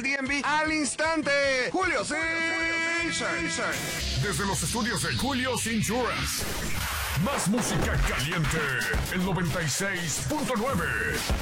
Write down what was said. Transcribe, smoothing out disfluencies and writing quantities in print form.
DMV al instante. Julio Desde los estudios de Julio's Insurance. Más música caliente. El 96.9.